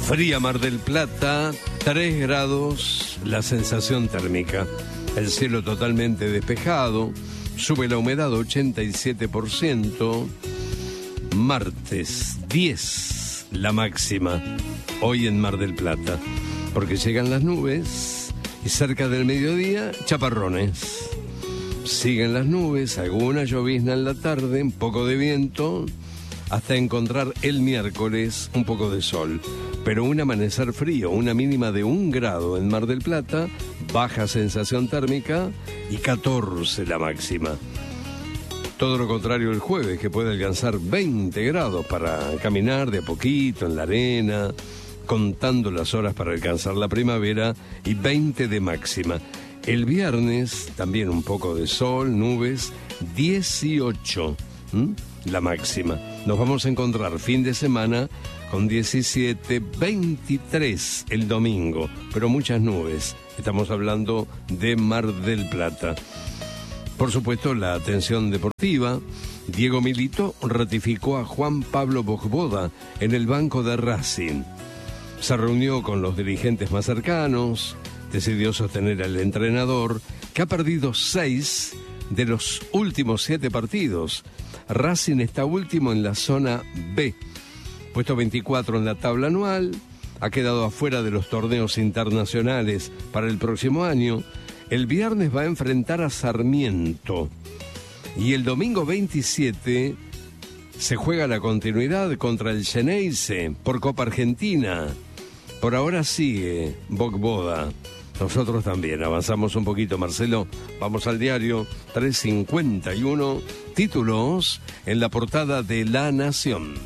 Fría Mar del Plata, 3 grados, la sensación térmica. El cielo totalmente despejado, sube la humedad 87%. Martes 10, la máxima, hoy en Mar del Plata, porque llegan las nubes y cerca del mediodía, chaparrones. Siguen las nubes, alguna llovizna en la tarde, un poco de viento, hasta encontrar el miércoles un poco de sol. Pero un amanecer frío, una mínima de 1 grado en Mar del Plata, baja sensación térmica y 14 la máxima. Todo lo contrario el jueves, que puede alcanzar 20 grados para caminar de a poquito en la arena, contando las horas para alcanzar la primavera, y 20 de máxima. El viernes también un poco de sol, nubes, 18 la máxima. Nos vamos a encontrar fin de semana con 17, 23 el domingo, pero muchas nubes. Estamos hablando de Mar del Plata. Por supuesto, la atención deportiva. Diego Milito ratificó a Juan Pablo Vojvoda en el banco de Racing. Se reunió con los dirigentes más cercanos, decidió sostener al entrenador, que ha perdido 6 de los últimos 7 partidos. Racing está último en la zona B, puesto 24 en la tabla anual, ha quedado afuera de los torneos internacionales para el próximo año. El viernes va a enfrentar a Sarmiento y el domingo 27 se juega la continuidad contra el Xeneize por Copa Argentina. Por ahora sigue Vojvoda. Nosotros también avanzamos un poquito, Marcelo. Vamos al diario 351, títulos en la portada de La Nación.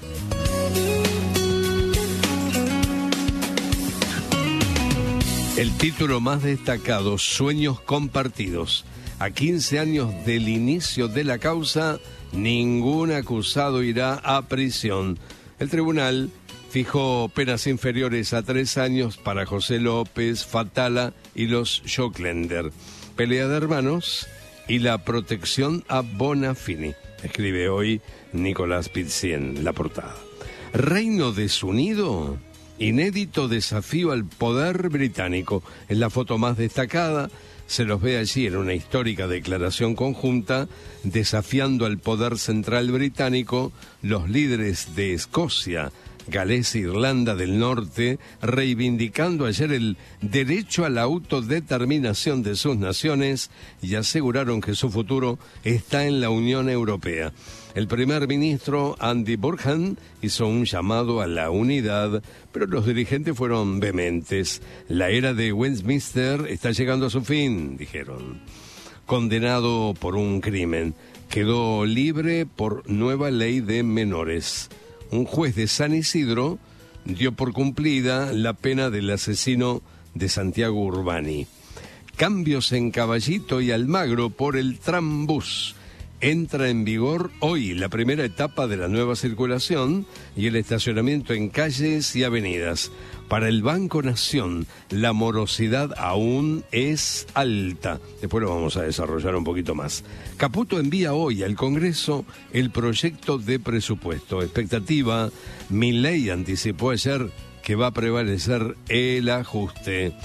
El título más destacado, Sueños compartidos. A 15 años del inicio de la causa, ningún acusado irá a prisión. El tribunal fijó penas inferiores a 3 años para José López, Fatala y los Joclender. Pelea de hermanos y la protección a Bonafini. Escribe hoy Nicolás Pizzi en la portada. Reino desunido, inédito desafío al poder británico. Es la foto más destacada. Se los ve allí en una histórica declaración conjunta, desafiando al poder central británico, los líderes de Escocia, Gales e Irlanda del Norte, reivindicando ayer el derecho a la autodeterminación de sus naciones y aseguraron que su futuro está en la Unión Europea. El primer ministro Andy Burnham hizo un llamado a la unidad, pero los dirigentes fueron vehementes. La era de Westminster está llegando a su fin, dijeron. Condenado por un crimen, quedó libre por nueva ley de menores. Un juez de San Isidro dio por cumplida la pena del asesino de Santiago Urbani. Cambios en Caballito y Almagro por el trambús. Entra en vigor hoy la primera etapa de la nueva circulación y el estacionamiento en calles y avenidas. Para el Banco Nación, la morosidad aún es alta. Después lo vamos a desarrollar un poquito más. Caputo envía hoy al Congreso el proyecto de presupuesto. Expectativa, Milei anticipó ayer que va a prevalecer el ajuste.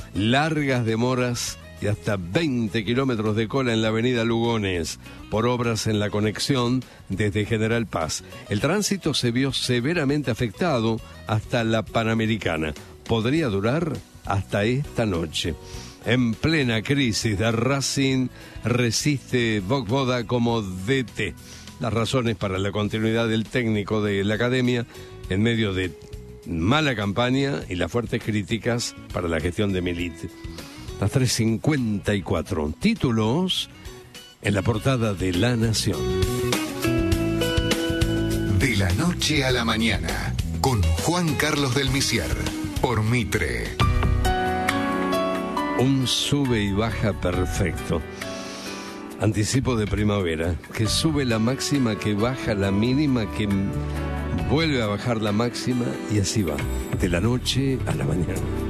Largas demoras y hasta 20 kilómetros de cola en la avenida Lugones por obras en la conexión desde General Paz. El tránsito se vio severamente afectado hasta la Panamericana. Podría durar hasta esta noche. En plena crisis de Racing, resiste Vojvoda como DT. Las razones para la continuidad del técnico de la academia en medio de mala campaña y las fuertes críticas para la gestión de Milito. Las 3:54. Títulos en la portada de La Nación. De la noche a la mañana, con Juan Carlos del Misier, por Mitre. Un sube y baja perfecto. Anticipo de primavera, que sube la máxima, que baja la mínima, que vuelve a bajar la máxima, y así va, de la noche a la mañana.